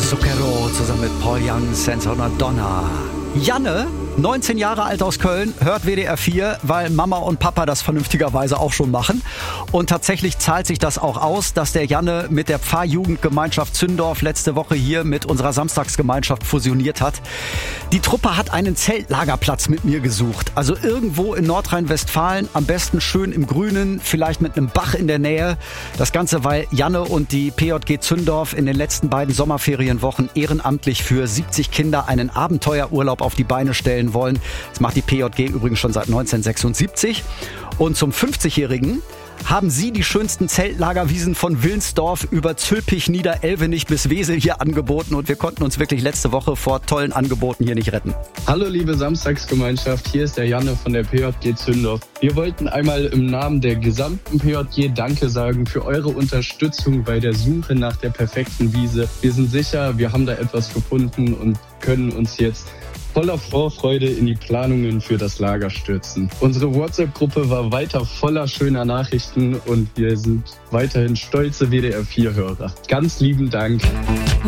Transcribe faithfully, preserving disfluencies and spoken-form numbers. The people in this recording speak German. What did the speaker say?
Zucchero zusammen mit Paul Young, Senza una Donna. Janne, neunzehn Jahre alt aus Köln, hört W D R vier, weil Mama und Papa das vernünftigerweise auch schon machen. Und tatsächlich zahlt sich das auch aus, dass der Janne mit der Pfarrjugendgemeinschaft Zündorf letzte Woche hier mit unserer Samstagsgemeinschaft fusioniert hat. Die Truppe hat einen Zeltlagerplatz mit mir gesucht. Also irgendwo in Nordrhein-Westfalen, am besten schön im Grünen, vielleicht mit einem Bach in der Nähe. Das Ganze, weil Janne und die P J G Zündorf in den letzten beiden Sommerferienwochen ehrenamtlich für siebzig Kinder einen Abenteuerurlaub auf die Beine stellen wollen. Das macht die P J G übrigens schon seit neunzehnhundertsechsundsiebzig. Und zum fünfzigjährigen haben sie die schönsten Zeltlagerwiesen von Wilnsdorf über Zülpich, Niederelvenich bis Wesel hier angeboten. Und wir konnten uns wirklich letzte Woche vor tollen Angeboten hier nicht retten. Hallo liebe Samstagsgemeinschaft, hier ist der Janne von der P J G Zündorf. Wir wollten einmal im Namen der gesamten P J G Danke sagen für eure Unterstützung bei der Suche nach der perfekten Wiese. Wir sind sicher, wir haben da etwas gefunden und können uns jetzt voller Vorfreude in die Planungen für das Lager stürzen. Unsere WhatsApp-Gruppe war weiter voller schöner Nachrichten und wir sind weiterhin stolze W D R vier Hörer. Ganz lieben Dank.